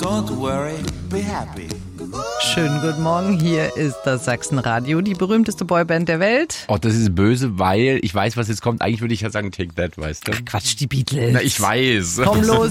Don't worry, be happy. Schönen guten Morgen, hier ist das Sachsenradio, die berühmteste Boyband der Welt. Oh, das ist böse, weil ich weiß, was jetzt kommt. Eigentlich würde ich ja sagen, Take That, weißt du? Ach Quatsch, die Beatles. Na, ich weiß. Komm los,